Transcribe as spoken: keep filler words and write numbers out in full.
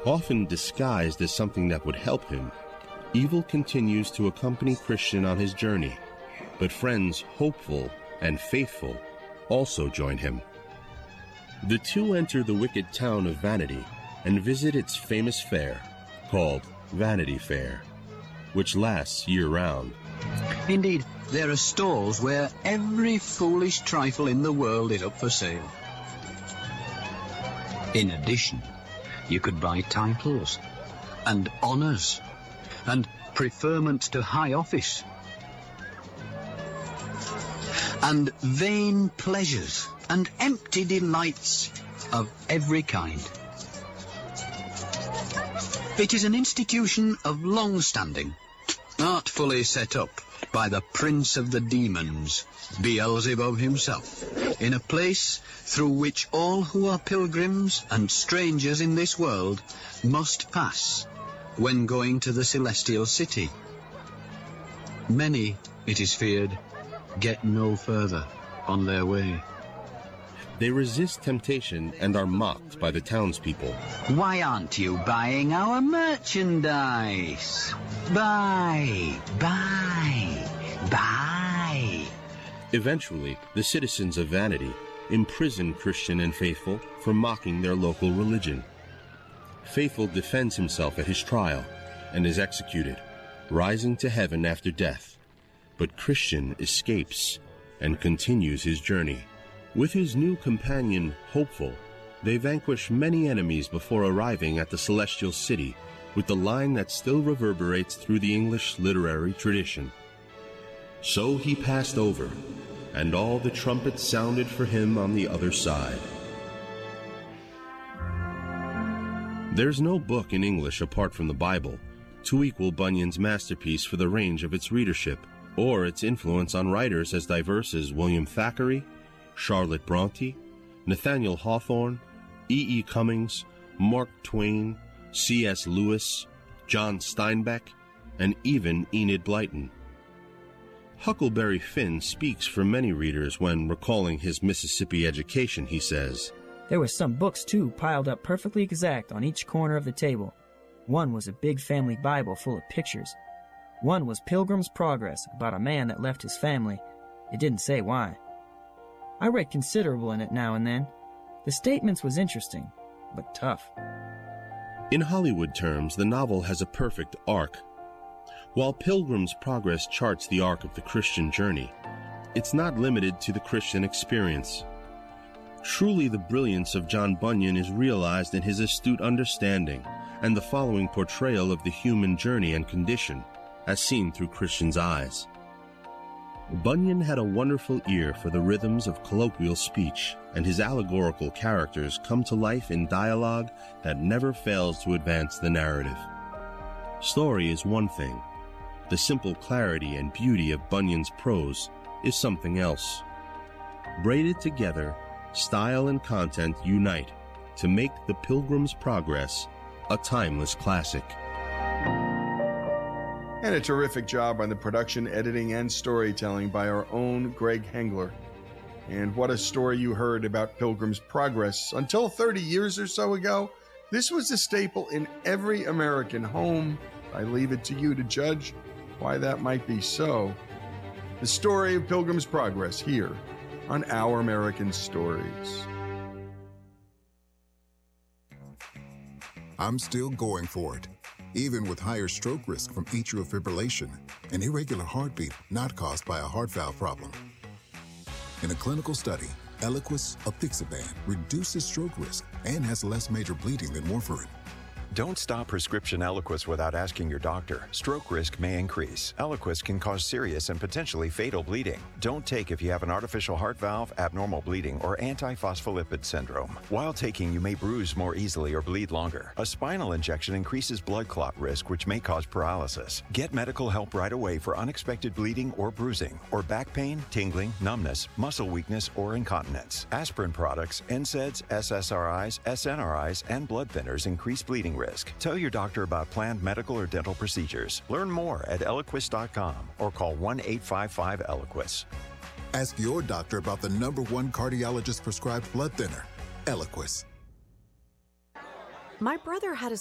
Often disguised as something that would help him, evil continues to accompany Christian on his journey, but friends Hopeful and Faithful also join him. The two enter the wicked town of Vanity and visit its famous fair, called Vanity Fair, which lasts year-round. Indeed, there are stalls where every foolish trifle in the world is up for sale. In addition, you could buy titles and honours and preferment to high office and vain pleasures and empty delights of every kind. It is an institution of long standing, artfully set up by the prince of the demons, Beelzebub himself, in a place through which all who are pilgrims and strangers in this world must pass when going to the celestial city. Many, it is feared, get no further on their way. They resist temptation and are mocked by the townspeople. Why aren't you buying our merchandise? Buy, buy, buy. Eventually, the citizens of Vanity imprison Christian and Faithful for mocking their local religion. Faithful defends himself at his trial and is executed, rising to heaven after death. But Christian escapes and continues his journey. With his new companion, Hopeful, they vanquish many enemies before arriving at the Celestial City with the line that still reverberates through the English literary tradition. So he passed over, and all the trumpets sounded for him on the other side. There's no book in English apart from the Bible to equal Bunyan's masterpiece for the range of its readership, or its influence on writers as diverse as William Thackeray, Charlotte Bronte, Nathaniel Hawthorne, E E Cummings, Mark Twain, C S Lewis, John Steinbeck, and even Enid Blyton. Huckleberry Finn speaks for many readers when recalling his Mississippi education. He says, "There were some books, too, piled up perfectly exact on each corner of the table. One was a big family Bible full of pictures. One was Pilgrim's Progress, about a man that left his family. It didn't say why. I read considerable in it now and then. The statements was interesting, but tough." In Hollywood terms, the novel has a perfect arc. While Pilgrim's Progress charts the arc of the Christian journey, it's not limited to the Christian experience. Truly, the brilliance of John Bunyan is realized in his astute understanding and the following portrayal of the human journey and condition, as seen through Christian's eyes. Bunyan had a wonderful ear for the rhythms of colloquial speech, and his allegorical characters come to life in dialogue that never fails to advance the narrative. Story is one thing. The simple clarity and beauty of Bunyan's prose is something else. Braided together, style and content unite to make The Pilgrim's Progress a timeless classic. And a terrific job on the production, editing, and storytelling by our own Greg Hengler. And what a story you heard about Pilgrim's Progress. Until thirty years or so ago, this was a staple in every American home. I leave it to you to judge why that might be so. The story of Pilgrim's Progress here on Our American Stories. I'm still going for it, even with higher stroke risk from atrial fibrillation, an irregular heartbeat not caused by a heart valve problem. In a clinical study, Eliquis apixaban reduces stroke risk and has less major bleeding than warfarin. Don't stop prescription Eliquis without asking your doctor. Stroke risk may increase. Eliquis can cause serious and potentially fatal bleeding. Don't take if you have an artificial heart valve, abnormal bleeding, or antiphospholipid syndrome. While taking, you may bruise more easily or bleed longer. A spinal injection increases blood clot risk, which may cause paralysis. Get medical help right away for unexpected bleeding or bruising, or back pain, tingling, numbness, muscle weakness, or incontinence. Aspirin products, N SAIDs, S S R Is, S N R Is, and blood thinners increase bleeding risk. Tell your doctor about planned medical or dental procedures. Learn more at Eliquis dot com or call one eight five five Eliquis. Ask your doctor about the number one cardiologist prescribed blood thinner, Eliquis. My brother had a